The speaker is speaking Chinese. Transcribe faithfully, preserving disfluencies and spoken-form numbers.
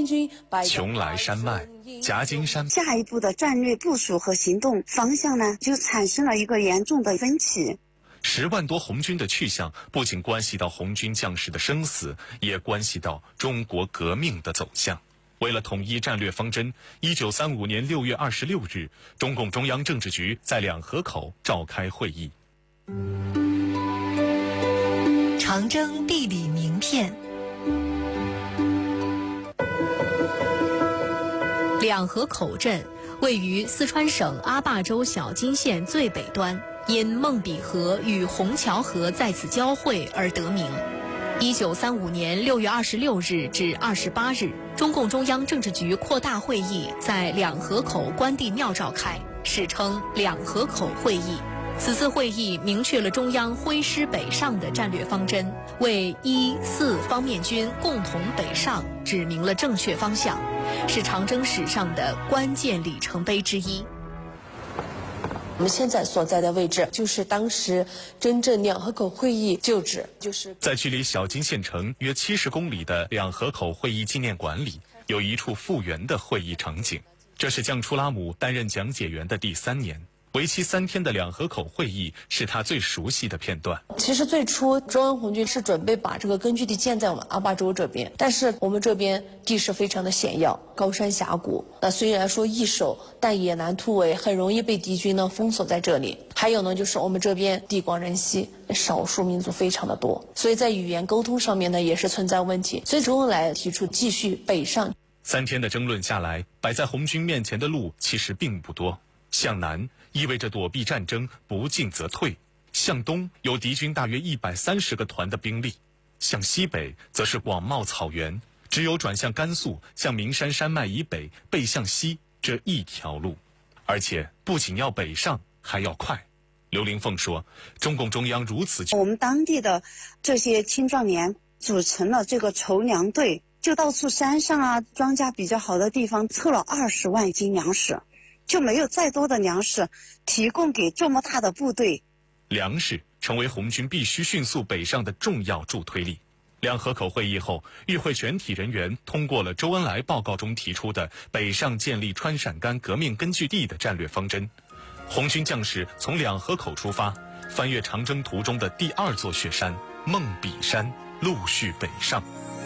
军把邛崃山脉、夹金山， 下一步的战略部署和行动方向呢，就产生了一个严重的分歧。 十万多红军的去向，不仅关系到红军将士的生死，也关系到中国革命的走向。为了统一战略方针，一九三五年六月二十六日，中共中央政治局在两河口召开会议。 长征地理名片。两河口镇位于四川省阿坝州小金县最北端，因孟比河与虹桥河在此交汇而得名。一九三五年六月二十六日至二十八日，中共中央政治局扩大会议在两河口关帝庙召开，史称两河口会议。此次会议明确了中央挥师北上的战略方针，为一四方面军共同北上指明了正确方向，是长征史上的关键里程碑之一。 我们现在所在的位置，就是当时真正两河口会议旧址，就是在距离小金县城约七十公里的两河口会议纪念馆里，有一处复原的会议场景。这是江初拉姆担任讲解员的第三年，为期三天的两河口会议是他最熟悉的片段。 其实最初中央红军是准备把这个根据地建在我们阿坝州这边，但是我们这边地势非常的险要，高山峡谷，那虽然说易守，但也难突围，很容易被敌军呢封锁在这里。还有呢，就是我们这边地广人稀，少数民族非常的多，所以在语言沟通上面呢也是存在问题，所以周恩来提出继续北上。 三天的争论下来，摆在红军面前的路其实并不多。向南意味着躲避战争，不进则退；向东有敌军大约一百三十个团的兵力；向西北则是广袤草原，只有转向甘肃，向名山山脉以北，背向西这一条路。而且不仅要北上，还要快。刘玲凤说，中共中央如此， 我们当地的这些青壮年组成了这个筹粮队，就到处山上啊，庄稼比较好的地方凑了二十万斤粮食，就没有再多的粮食提供给这么大的部队。 粮食成为红军必须迅速北上的重要助推力。两河口会议后，与会全体人员通过了周恩来报告中提出的北上建立川陕甘革命根据地的战略方针。红军将士从两河口出发，翻越长征途中的第二座雪山孟比山，陆续北上。